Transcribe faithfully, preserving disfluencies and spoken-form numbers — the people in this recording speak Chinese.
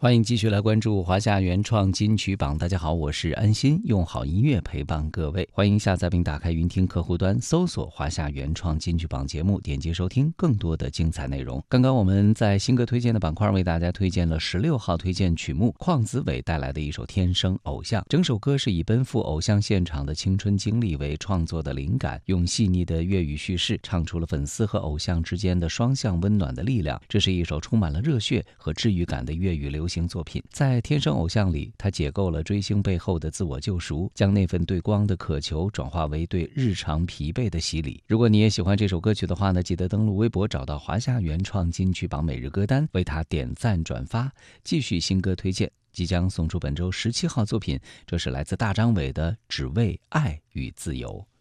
欢迎继续来关注华夏原创金曲榜。大家好，我是安心，用好音乐陪伴各位。欢迎下载并打开云听客户端，搜索华夏原创金曲榜节目，点击收听更多的精彩内容。刚刚我们在新歌推荐的板块为大家推荐了十六号推荐曲目邝子伟带来的一首《天生偶像》。整首歌是以奔赴偶像现场的青春经历为创作的灵感，用细腻的粤语叙事唱出了粉丝和偶像之间的双向温暖的力量。这是一首充满了热血和治愈感的粤语流行作品。在《天生偶像》里，他解构了追星背后的自我救赎，将那份对光的渴求转化为对日常疲惫的洗礼。如果你也喜欢这首歌曲的话呢，记得登录微博找到华夏原创金曲榜每日歌单，为他点赞转发。继续新歌推荐，即将送出本周十七号作品，这是来自大张伟的《只为爱与自由》。